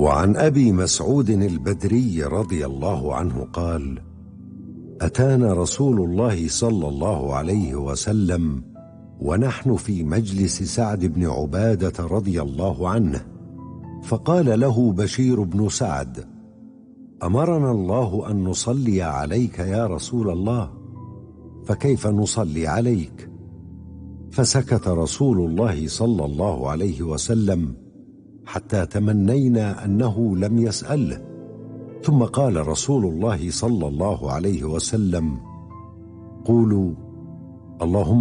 وعن أبي مسعود البدري رضي الله عنه قال: أتانا رسول الله صلى الله عليه وسلم ونحن في مجلس سعد بن عبادة رضي الله عنه، فقال له بشير بن سعد: أمرنا الله أن نصلي عليك يا رسول الله، فكيف نصلي عليك؟ فسكت رسول الله صلى الله عليه وسلم حتى تمنينا أنه لم يسأله، ثم قال رسول الله صلى الله عليه وسلم: قولوا اللهم